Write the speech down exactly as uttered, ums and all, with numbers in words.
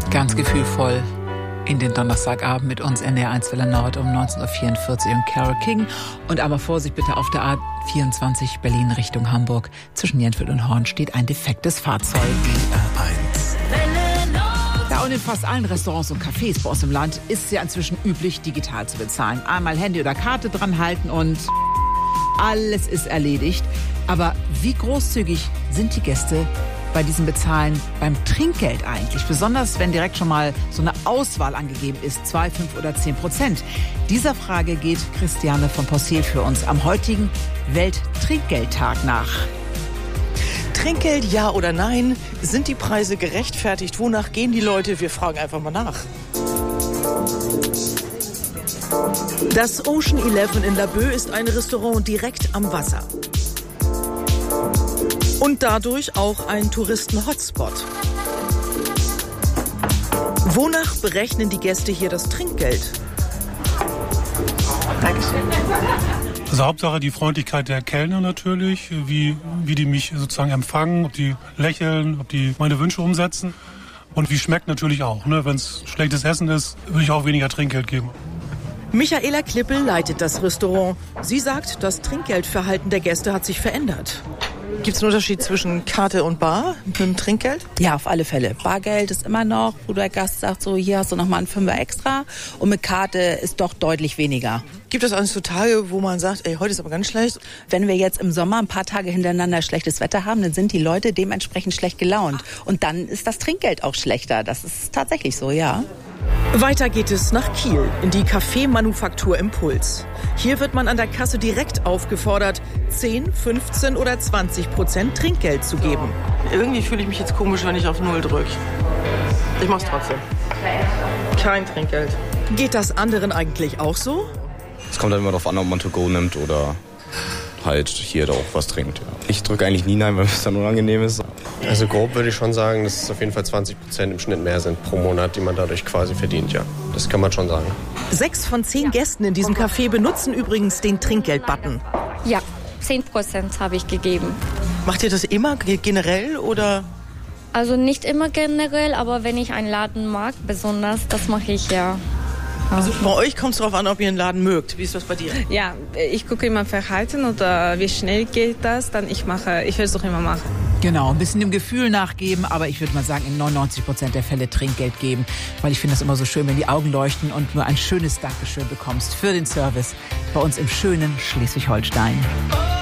Ganz gefühlvoll in den Donnerstagabend mit uns N D R eins Welle Nord um neunzehn Uhr vierundvierzig und Carole King. Und aber Vorsicht bitte, auf der A vierundzwanzig Berlin Richtung Hamburg. Zwischen Jentfeld und Horn steht ein defektes Fahrzeug. N D R eins. Ja, und in fast allen Restaurants und Cafés bei uns im Land ist es ja inzwischen üblich, digital zu bezahlen. Einmal Handy oder Karte dran halten und alles ist erledigt. Aber wie großzügig sind die Gäste bei diesem Bezahlen beim Trinkgeld eigentlich? Besonders, wenn direkt schon mal so eine Auswahl angegeben ist, zwei, fünf oder zehn Prozent. Dieser Frage geht Christiane von Possehl für uns am heutigen Welttrinkgeldtag nach. Trinkgeld, ja oder nein? Sind die Preise gerechtfertigt? Wonach gehen die Leute? Wir fragen einfach mal nach. Das Ocean Eleven in Laboe ist ein Restaurant direkt am Wasser. Und dadurch auch ein Touristen-Hotspot. Wonach berechnen die Gäste hier das Trinkgeld? Dankeschön. Also Hauptsache die Freundlichkeit der Kellner natürlich, wie, wie die mich sozusagen empfangen, ob die lächeln, ob die meine Wünsche umsetzen. Und wie schmeckt natürlich auch. Ne? Wenn es schlechtes Essen ist, würde ich auch weniger Trinkgeld geben. Michaela Klippel leitet das Restaurant. Sie sagt, das Trinkgeldverhalten der Gäste hat sich verändert. Gibt es einen Unterschied zwischen Karte und Bar mit dem Trinkgeld? Ja, auf alle Fälle. Bargeld ist immer noch, wo der Gast sagt, so hier hast du nochmal einen Fünfer extra. Und mit Karte ist doch deutlich weniger. Gibt es eigentlich so Tage, wo man sagt, ey, heute ist aber ganz schlecht? Wenn wir jetzt im Sommer ein paar Tage hintereinander schlechtes Wetter haben, dann sind die Leute dementsprechend schlecht gelaunt. Und dann ist das Trinkgeld auch schlechter. Das ist tatsächlich so, ja. Weiter geht es nach Kiel, in die Kaffeemanufaktur Impuls. Hier wird man an der Kasse direkt aufgefordert, zehn, fünfzehn oder zwanzig Prozent Trinkgeld zu geben. Irgendwie fühle ich mich jetzt komisch, wenn ich auf Null drücke. Ich mach's trotzdem. Kein Trinkgeld. Geht das anderen eigentlich auch so? Es kommt dann immer darauf an, ob man To Go nimmt oder halt hier auch was trinkt. Ja. Ich drücke eigentlich nie Nein, weil es dann unangenehm ist. Also grob würde ich schon sagen, dass es auf jeden Fall zwanzig Prozent im Schnitt mehr sind pro Monat, die man dadurch quasi verdient, ja. Das kann man schon sagen. Sechs von zehn Gästen in diesem Café benutzen übrigens den Trinkgeld-Button. Ja, zehn Prozent habe ich gegeben. Macht ihr das immer generell oder? Also nicht immer generell, aber wenn ich einen Laden mag, besonders, das mache ich ja. Also bei euch kommt es darauf an, ob ihr einen Laden mögt. Wie ist das bei dir? Ja, ich gucke immer Verhalten oder wie schnell geht das, dann ich mache, ich versuche immer machen. Genau, ein bisschen dem Gefühl nachgeben, aber ich würde mal sagen, in neunundneunzig Prozent der Fälle Trinkgeld geben, weil ich finde das immer so schön, wenn die Augen leuchten und nur ein schönes Dankeschön bekommst für den Service bei uns im schönen Schleswig-Holstein.